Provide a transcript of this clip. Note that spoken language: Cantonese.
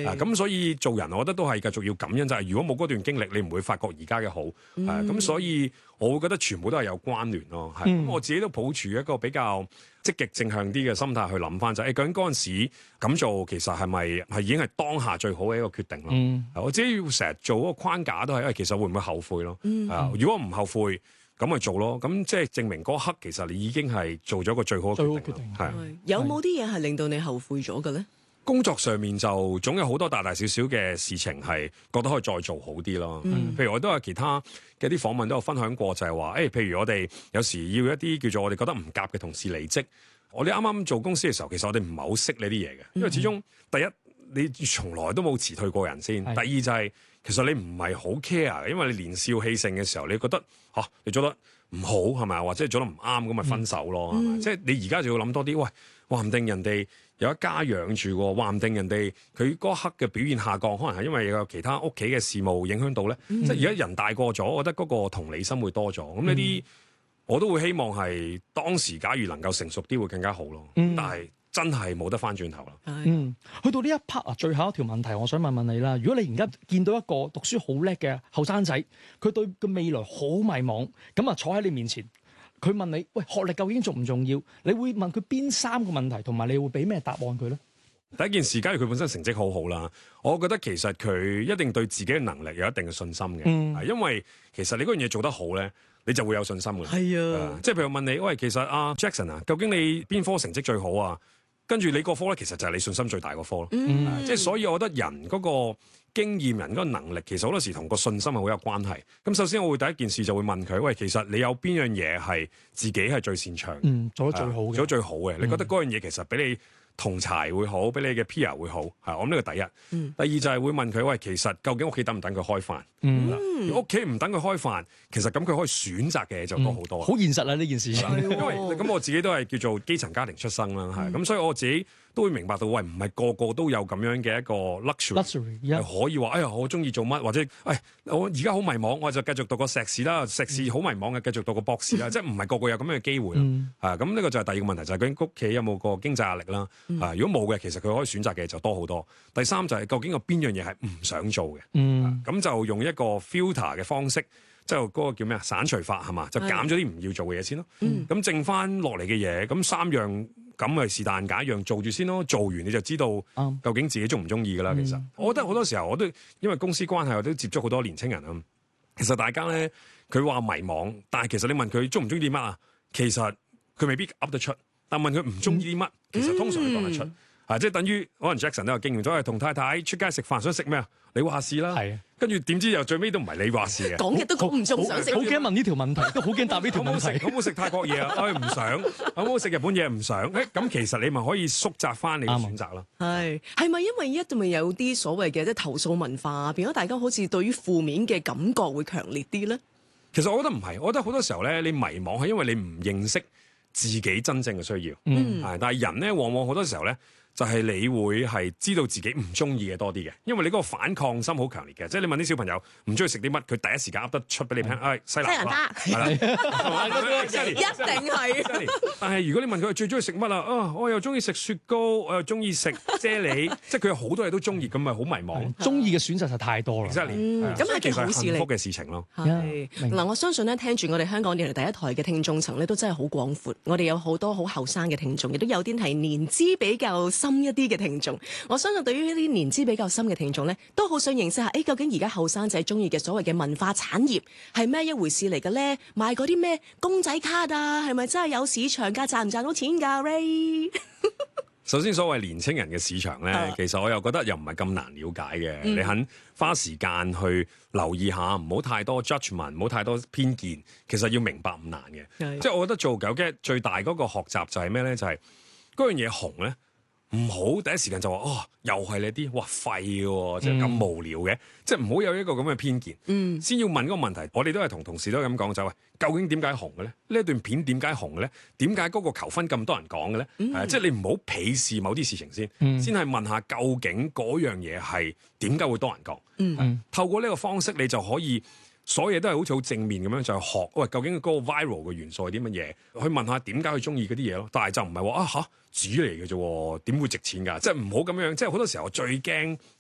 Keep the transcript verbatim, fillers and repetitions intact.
係啊，咁所以做人，我覺得都係繼續要感恩，就係、是、如果冇嗰段經歷，你唔會發覺而家嘅好。係咁、嗯，所以我會覺得全部都係有關聯咯。係咁、嗯，我自己都抱住一個比較積極正向啲嘅心態去諗翻，就係、是、究竟嗰陣時咁做，其實係咪係已經係當下最好嘅一個決定咯？嗯、我自己要成日做嗰個框架都係，因為其實會唔會後悔咯？嗯、啊，如果唔後悔，咁咪做咯。咁即係證明嗰刻其實你已經係做咗個最好嘅決定。係有冇啲嘢係令到你後悔咗嘅咧？ 工作上面就總有好多大大小小嘅事情係覺得可以再做好啲咯。嗯、譬如我都有其他嘅啲訪問都有分享過，就係話誒，譬如我哋有時要一啲叫做我哋覺得唔夾嘅同事離職，我哋啱啱做公司嘅時候，其實我哋唔係好識呢啲嘢嘅，因為始終第一你從來都冇辭退過人先，嗯、第二就係、是、其實你唔係好 care 嘅，因為你年少氣盛嘅時候，你覺得嚇、啊、你做得唔好係咪，或者做得唔啱咁咪分手咯，係咪？即係你而家就要諗多啲，喂，話唔定人哋有一家養住喎，話唔定人哋佢嗰刻嘅表現下降，可能係因為有其他屋企嘅事務影響到咧。嗯、即係而家人大個咗，我覺得嗰個同理心會多咗。咁呢啲我都會希望係當時假如能夠成熟啲，會更加好咯。嗯、但係真係冇得翻轉頭啦。 嗯，去到呢一 part 啊，最後一條問題，我想問問你啦。如果你而家見到一個讀書好叻嘅後生仔，佢對個未來好迷茫，咁啊坐喺你面前。佢問你，喂，學歷究竟重唔重要？你會問佢邊三個問題，同埋你會俾咩答案佢咧？ 第一件事，假如佢本身成績好好啦，我覺得其實佢一定對自己嘅能力有一定嘅信心嘅。嗯，因為其實你嗰樣嘢做得好咧，你就會有信心嘅。係啊，即係譬如問你，喂，其實阿 Jackson 啊，究竟你邊科成績最好啊？跟住你個科咧，其實就係你信心最大個科咯。嗯，啊、即係所以，我覺得人嗰個經驗、人嗰個能力，其實好多時同個信心係好有關係。咁首先，我會第一件事就會問佢：喂，其實你有邊樣嘢係自己係最擅長？ 嗯，做得最好嘅， 做得最好嘅。嗯、你覺得嗰樣嘢其實俾你同儕會好，俾你嘅 peer 會好，係我諗呢個第一。嗯、第二就係會問佢：喂，其實究竟屋企等唔等佢開飯？嗯，屋企唔等佢開飯，其實咁佢可以選擇嘅嘢就多好多。好、 嗯、現實啦呢件事， 因為咁我自己都係叫做基層家庭出身啦，係咁、嗯，所以我自己都會明白到，喂，唔係個個都有咁樣嘅一個 luxury，, luxury、yeah. 可以話，哎呀，我中意做乜，或者，哎，我而家好迷茫，我就繼續讀個碩士啦，碩士好迷茫嘅，繼續讀個博士啦，即係唔係個個有咁樣嘅機會啦。嗯、啊，咁呢個就係第二個問題，就係究竟屋企有冇個經濟壓力啦。啊，如果冇嘅，其實佢可以選擇嘅就多好多。第三就係究竟有邊樣嘢係唔想做嘅。嗯，咁、啊、就用一個 filter 嘅方式。即係嗰個叫咩啊？散除法係嘛，就減咗啲唔要做嘅嘢先咯。咁、嗯、剩翻落嚟嘅嘢，咁三樣咁咪是但揀一樣做住先咯。做完你就知道究竟自己中唔中意㗎啦。嗯、其實我覺得好多時候我都因為公司關係，我都接觸好多年青人啊。其實大家咧，佢話迷茫，但係其實你問佢中唔中意啲乜啊？其實佢未必噏得出。但問佢唔中意啲乜，其實通常佢講得出。嗯啊、即係等於可能 Jackson 都有經驗，都係同太太出街食飯，想食咩啊？你話事啦，係啊，跟住點知又最尾都唔係你話事嘅， 講嘅都講唔中，想食。 好驚問呢條問題，都好驚答呢條問題。 好唔好食泰國嘢啊？我唔想。好唔好食日本嘢？唔想。誒，咁其實你咪可以縮窄翻你嘅選擇咯。 係係咪因為一度咪有啲所謂嘅即係投訴文化，變咗大家好似對於負面嘅感覺會強烈啲咧？ 其實我覺得唔係，我覺得好多時候咧，你迷茫係因為你唔認識自己真正嘅需要。嗯，係，但係人咧，往往好多時候咧。就係你會係知道自己唔中意嘅多啲嘅，因為你嗰個反抗心好強烈嘅，即係你問啲小朋友唔中意食啲乜，佢第一時間噏得出俾你聽，誒西蘭花，係啦， 一定係。 但係如果你問佢最中意食乜啊？啊，我又中意食雪糕，我又中意食啫喱，即係佢有好多嘢都中意，咁咪好迷茫。 中意嘅選擇就太多啦。 咁係件好事嚟。 幸福嘅事情咯。 係嗱，我相信咧，聽住我哋香港電台第一台嘅聽眾層咧，都真係好廣闊。我哋有好多好後生嘅聽眾，亦都有啲係年資比較深一啲嘅聽眾，我相信對於一啲年資比較深嘅聽眾咧，都好想認識下，誒，究竟而家後生仔中意嘅所謂嘅文化產業係咩一回事嚟嘅咧？賣嗰啲咩公仔卡啊，係咪真係有市場㗎？賺唔賺到錢㗎 Ray？ 首先，所謂年青人嘅市場咧，啊、其實我又覺得又唔係咁難了解嘅。嗯、你肯花時間去留意下，唔好太多 judgment，唔好太多偏見。其實要明白唔難嘅。是即係我覺得做九 G 最大嗰個學習就係咩咧？就係、是、嗰樣嘢紅咧。唔好第一時間就話哦，又係你啲哇廢嘅，即係咁無聊嘅，嗯、即係唔好有一個咁嘅偏見。嗯，先要問嗰個問題。我哋都係同同事都係咁講，就係、是、究竟點解紅嘅咧？呢一段片點解紅嘅咧？點解嗰個求婚咁多人講嘅咧？嗯啊、即係你唔好鄙視某啲事情先，嗯、先係問下究竟嗰樣嘢係點解會多人講。嗯，啊、透過呢個方式，你就可以。所有嘢都係好似好正面咁樣，就係、學喂究竟嗰個 viral 嘅元素係啲乜嘢？去問下點解佢中意嗰啲嘢咯。但係就唔係話啊嚇紙嚟嘅啫，點會值錢㗎？即係唔好咁樣。即係好多時候我最驚